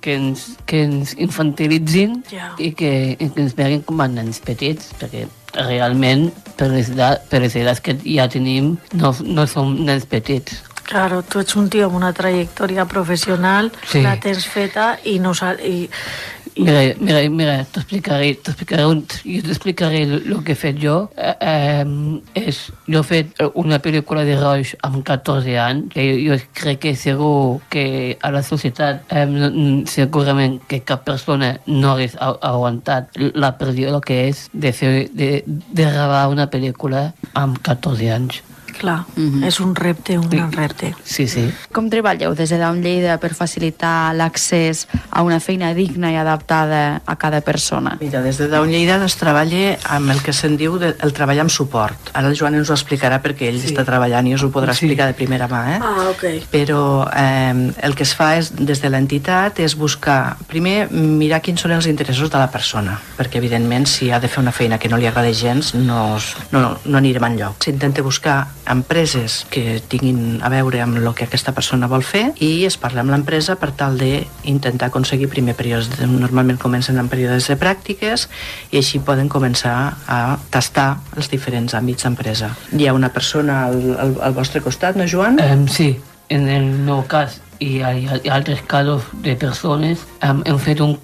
que ens infantilitzin i que ens veguin com a nens petits, perquè realment per les edats que ja tenim no som nens petits. Claro, tu ets un tio amb una trajectòria professional, la tens feta i no... Mira, t'explicaré el que he fet jo. Jo he fet una pel·lícula de roig amb 14 anys, que jo crec que segur que a la societat segurament que cap persona no hagués aguantat la pressió que és de gravar una pel·lícula amb 14 anys. Clar, és un repte, un gran repte. Sí. Com treballeu des de Down Lleida per facilitar l'accés a una feina digna i adaptada a cada persona? Mira, des de Down Lleida es treballa amb el que se'n diu el treball amb suport. Ara el Joan ens ho explicarà perquè ell està treballant i us ho podrà explicar de primera mà. Ok. Però el que es fa és, des de l'entitat és buscar, primer, mirar quins són els interessos de la persona, perquè evidentment si ha de fer una feina que no li agrada gens no anirem enlloc. S'intenta buscar empreses que tinguin a veure amb el que aquesta persona vol fer i es parla amb l'empresa per tal d'intentar aconseguir primer períodes. Normalment comencen en períodes de pràctiques i així poden començar a tastar els diferents àmbits d'empresa. Hi ha una persona al vostre costat, no, Joan? Sí, en el meu cas i altres casos de persones vam fer un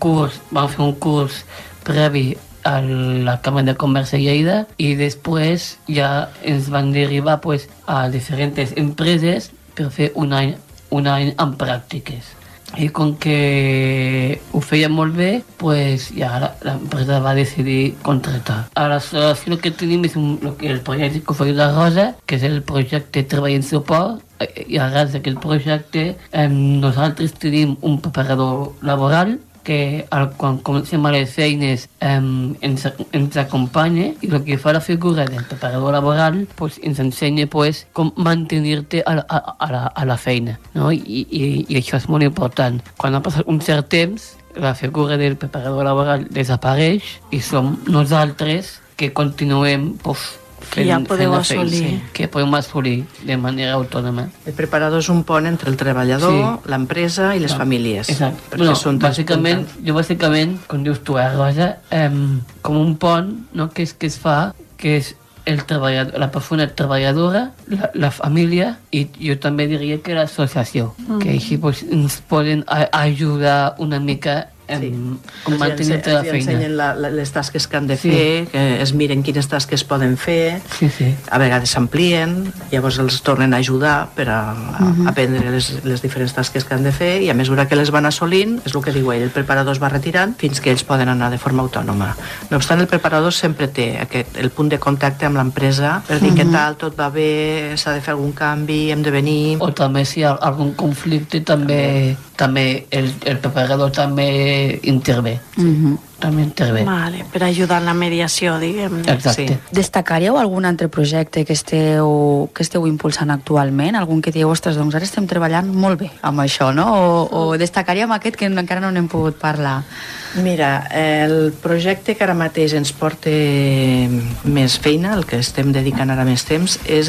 curs previ a la Cambra de Comerç de Lleida i després ja ens van derivar a diferents empreses per fer un any en pràctiques. I com que ho feia molt bé, ja l'empresa va decidir contractar. Aleshores, el que tenim és el projecte que ofereix la Rosa, que és el projecte Treball en Suport, i a gràcies d'aquest projecte nosaltres tenim un preparador laboral que quan comencem a les feines ens acompanya i el que fa la figura del preparador laboral ens ensenya com mantenir-te a la feina, no? I això és molt important. Quan ha passat un cert temps, la figura del preparador laboral desapareix i som nosaltres que continuem que ja podeu assolir. Que podem assolir de manera autònoma. El preparador és un pont entre el treballador, l'empresa i les famílies. Exacte. Bàsicament, com dius tu, Rosa, com un pont que es fa, que és la persona treballadora, la família i jo també diria que l'associació, que així ens poden ajudar una mica com mantenir-te la feina. Ensenyen les tasques que han de fer, que es miren quines tasques poden fer, a vegades s'amplien, llavors els tornen a ajudar per a aprendre les diferents tasques que han de fer i a mesura que les van assolint, és el que diu ell, el preparador es va retirant fins que ells poden anar de forma autònoma. No obstant, el preparador sempre té el punt de contacte amb l'empresa per dir què tal, tot va bé, s'ha de fer algun canvi, hem de venir... O també si hi ha algun conflicte també el preparador també intervé. També intervé. Vale, per ajudar en la mediació, diguem-ne. Exacte. Destacaríeu algun altre projecte que esteu impulsant actualment? Algun que dieu, ostres, doncs ara estem treballant molt bé amb això, no? O destacaríem aquest que encara no n'hem pogut parlar? Mira, el projecte que ara mateix ens porta més feina, el que estem dedicant ara més temps, és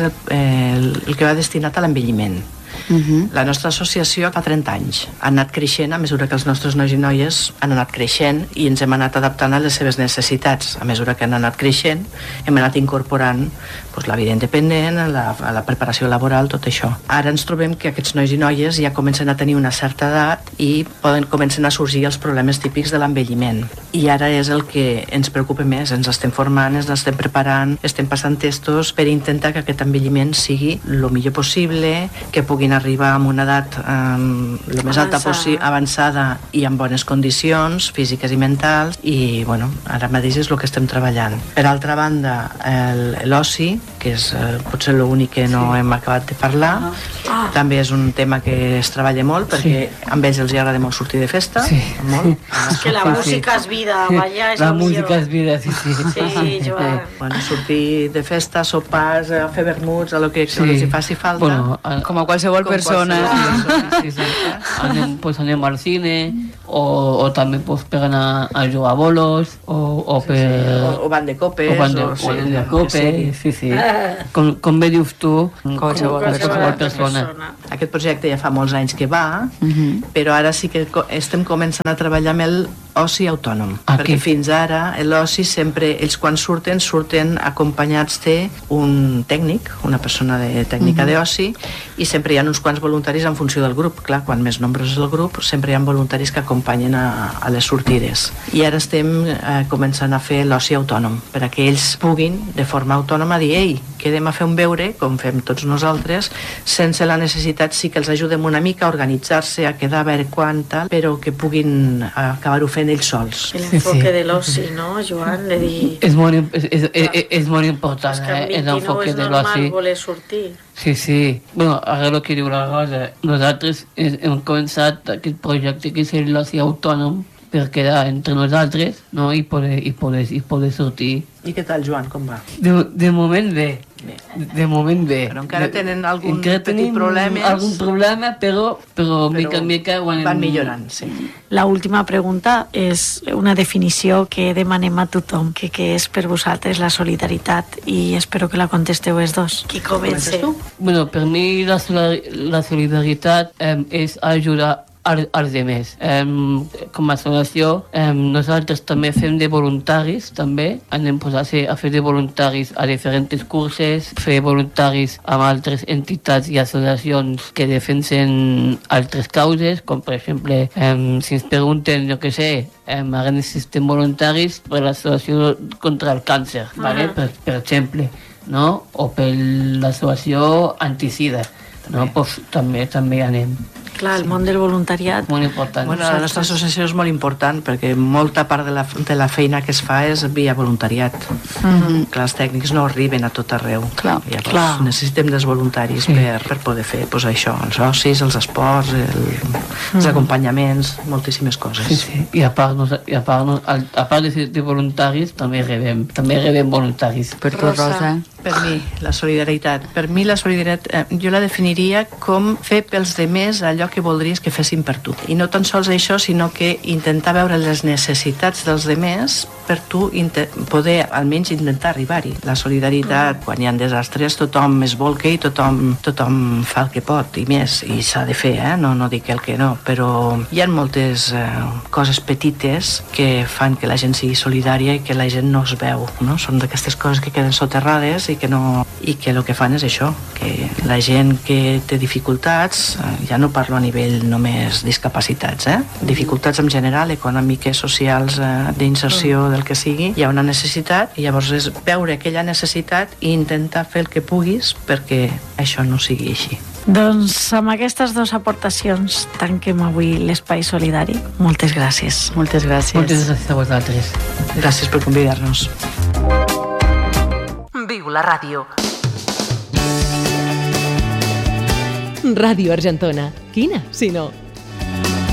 el que va destinat a l'envelliment. La nostra associació fa 30 anys. Ha anat creixent a mesura que els nostres nois i noies han anat creixent i ens hem anat adaptant a les seves necessitats. A mesura que han anat creixent hem anat incorporant la vida independent, la preparació laboral, tot això. Ara ens trobem que aquests nois i noies ja comencen a tenir una certa edat i comencen a sorgir els problemes típics de l'envelliment. I ara és el que ens preocupa més. Ens estem formant, ens estem preparant, estem passant testos per intentar que aquest envelliment sigui el millor possible, que puguin arribar a una edat el més alta possible, avançada i en bones condicions físiques i mentals i ara mateix és el que estem treballant. Per altra banda, l'oci, que és potser l'únic que no hem acabat de parlar, també és un tema que es treballa molt perquè amb ells els agrada molt sortir de festa. Molt. És que la música és vida, ballar és la música és vida, sí. Sí, Joan. Sortir de festa, sopars, fer vermuts, el que els hi faci falta. Com a qualsevol qualsevol persona. Sí. Anem al cine, o també per anar a jugar a bolos, o van de copes. O van de copes, sí. Com bé dius tu, qualsevol persona. Aquest projecte ja fa molts anys que va, però ara sí que estem començant a treballar amb el oci autònom, perquè fins ara l'oci sempre, ells quan surten acompanyats d'un tècnic, una persona de tècnica d'oci, i sempre hi ha uns quants voluntaris en funció del grup. Clar, quan més nombrós és el grup, sempre hi ha voluntaris que acompanyen a les sortides. I ara estem començant a fer l'oci autònom, perquè ells puguin, de forma autònoma, dir ei, quedem a fer un beure, com fem tots nosaltres, sense la necessitat, sí que els ajudem una mica a organitzar-se, a quedar a veure quan, tal, però que puguin acabar-ho fent ells sols. L'enfoque de l'oci, no, Joan? De dir... És molt important, l'enfoque de l'oci. És que amb 20 no és normal voler sortir. Sí. Bueno, ara el que diu la Rosa, nosaltres hem començat aquest projecte que és l'oci autònom per quedar entre nosaltres, no? I poder sortir. I què tal, Joan, com va? De moment bé. Però encara tenen algun petit problema. Algun problema, però mica en mica van millorant, sí. La última pregunta és una definició que demanem a tothom, que és per vosaltres la solidaritat, i espero que la contesteu els dos. Qui comença? Bueno, per mi la solidaritat és ajudar als demés. Com a associació, nosaltres també fem de voluntaris, també. Anem a fer de voluntaris a diferents curses, fer voluntaris amb altres entitats i associacions que defensen altres causes, com per exemple, si ens pregunten, jo què sé, ara necessitem voluntaris per l'associació contra el càncer, vale? Per exemple, no? O per l'associació anticida, no? Pues, també anem. Clar, el món del voluntariat... Molt important. Bueno, la nostra associació és molt important perquè molta part de la feina que es fa és via voluntariat. Clar, els tècnics no arriben a tot arreu. Llavors necessitem dels voluntaris per poder fer això, els ocis, els esports, els acompanyaments, moltíssimes coses. Sí. I a part de voluntaris també rebem voluntaris. Per tu, Rosa? Per mi, la solidaritat. Jo la definiria com fer pels demés allò que voldries que fessin per tu. I no tan sols això, sinó que intentar veure les necessitats dels demés per tu poder almenys intentar arribar-hi. La solidaritat, quan hi ha desastres, tothom es volca i tothom fa el que pot i més, i s'ha de fer, no dic el que no, però hi ha moltes coses petites que fan que la gent sigui solidària i que la gent no es veu, no? Són d'aquestes coses que queden soterrades i que el que fan és això, que la gent que té dificultats, ja no parlo a nivell només discapacitats, dificultats en general, econòmiques, socials, d'inserció, del que sigui, hi ha una necessitat i llavors és veure aquella necessitat i intentar fer el que puguis perquè això no sigui així. Doncs amb aquestes dues aportacions tanquem avui l'Espai Solidari. Moltes gràcies. Moltes gràcies. Moltes gràcies a vosaltres. Gràcies per convidar-nos. Viu la ràdio. Ràdio Argentona. Quina, si no?